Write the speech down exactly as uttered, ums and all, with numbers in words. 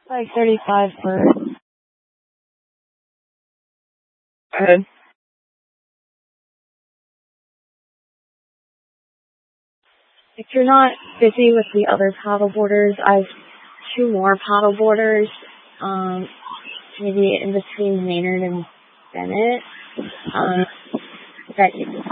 Like thirty-five for... Go ahead. If you're not busy with the other paddleboarders, I have two more paddleboarders, um, maybe in between Maynard and Bennett, um, that you